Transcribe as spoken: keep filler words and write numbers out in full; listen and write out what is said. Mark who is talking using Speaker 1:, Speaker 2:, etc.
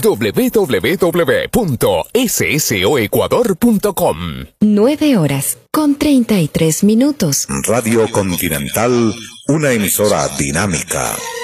Speaker 1: doble u doble u doble u punto soecuador punto com.
Speaker 2: Nueve horas con treinta y tres minutos.
Speaker 3: Radio Continental, una emisora dinámica.